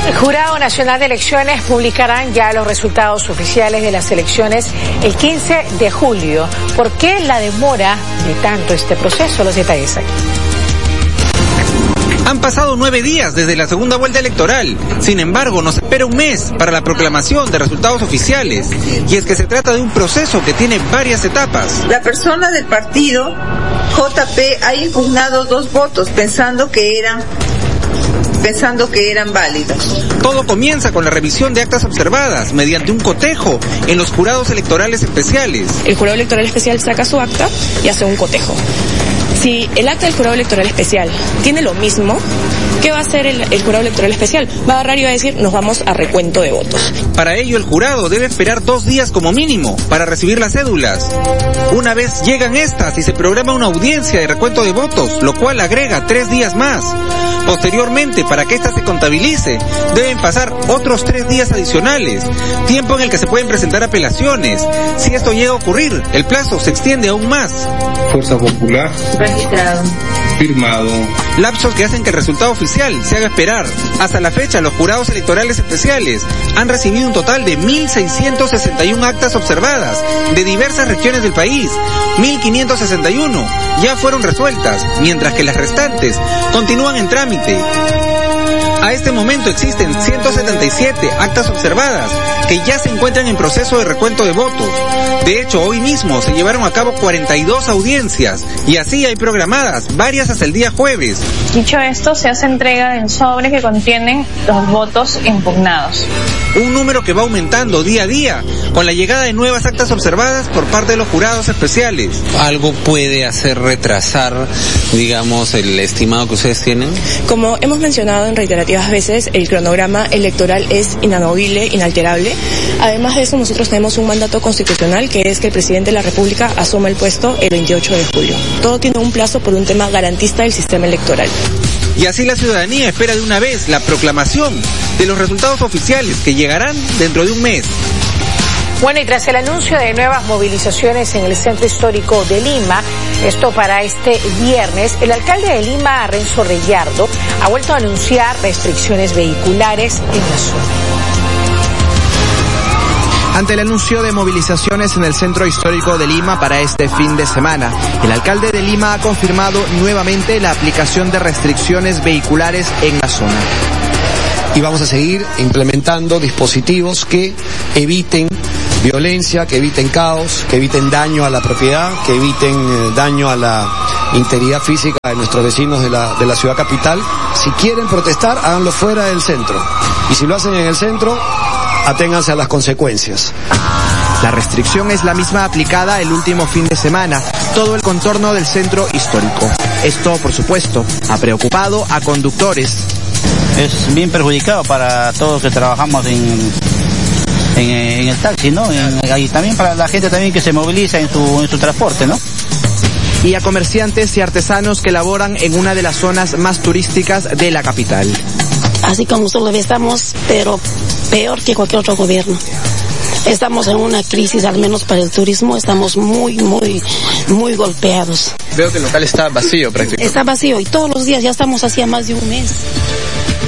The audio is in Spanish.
El Jurado Nacional de Elecciones publicarán ya los resultados oficiales de las elecciones el 15 de julio. ¿Por qué la demora de tanto este proceso? Los detalles aquí. Han pasado 9 días desde la segunda vuelta electoral. Sin embargo, nos espera un mes para la proclamación de resultados oficiales. Y es que se trata de un proceso que tiene varias etapas. La persona del partido JP ha impugnado 2 votos pensando que eran válidos. Todo comienza con la revisión de actas observadas mediante un cotejo en los jurados electorales especiales. El jurado electoral especial saca su acta y hace un cotejo. Si el acta del jurado electoral especial tiene lo mismo, ¿qué va a hacer el jurado electoral especial? Va a agarrar y va a decir, nos vamos a recuento de votos. Para ello, el jurado debe esperar 2 días como mínimo para recibir las cédulas. Una vez llegan estas y se programa una audiencia de recuento de votos, lo cual agrega 3 días más. Posteriormente, para que esta se contabilice, deben pasar otros 3 días adicionales, tiempo en el que se pueden presentar apelaciones. Si esto llega a ocurrir, el plazo se extiende aún más. Fuerza Popular. Registrado. Firmado. Lapsos que hacen que el resultado oficial se haga esperar. Hasta la fecha, los jurados electorales especiales han recibido un total de 1.661 actas observadas de diversas regiones del país. 1.561 ya fueron resueltas, mientras que las restantes continúan en trámite. A este momento existen 177 actas observadas que ya se encuentran en proceso de recuento de votos. De hecho, hoy mismo se llevaron a cabo 42 audiencias y así hay programadas varias hasta el día jueves. Dicho esto, se hace entrega en sobres que contienen los votos impugnados. Un número que va aumentando día a día con la llegada de nuevas actas observadas por parte de los jurados especiales. ¿Algo puede hacer retrasar, digamos, el estimado que ustedes tienen? Como hemos mencionado en reiterativas veces, el cronograma electoral es inamovible, inalterable. Además de eso, nosotros tenemos un mandato constitucional que es que el presidente de la República asuma el puesto el 28 de julio. Todo tiene un plazo por un tema garantista del sistema electoral. Y así la ciudadanía espera de una vez la proclamación de los resultados oficiales que llegarán dentro de un mes. Bueno, y tras el anuncio de nuevas movilizaciones en el centro histórico de Lima, esto para este viernes, el alcalde de Lima, Renzo Reyardo, ha vuelto a anunciar restricciones vehiculares en la zona. Ante el anuncio de movilizaciones en el centro histórico de Lima para este fin de semana, el alcalde de Lima ha confirmado nuevamente la aplicación de restricciones vehiculares en la zona. Y vamos a seguir implementando dispositivos que eviten violencia, que eviten caos, que eviten daño a la propiedad, que eviten daño a la integridad física de nuestros vecinos de la ciudad capital. Si quieren protestar, háganlo fuera del centro. Y si lo hacen en el centro, aténganse a las consecuencias. La restricción es la misma aplicada el último fin de semana, todo el contorno del centro histórico. Esto, por supuesto, ha preocupado a conductores. Es bien perjudicado para todos los que trabajamos en el taxi, ¿no? Y también para la gente también que se moviliza en su transporte, ¿no? Y a comerciantes y artesanos que laboran en una de las zonas más turísticas de la capital. Así como usted lo ve, estamos, pero peor que cualquier otro gobierno. Estamos en una crisis, al menos para el turismo, estamos muy golpeados. Veo que el local está vacío prácticamente. Está vacío y todos los días, ya estamos hacía más de un mes.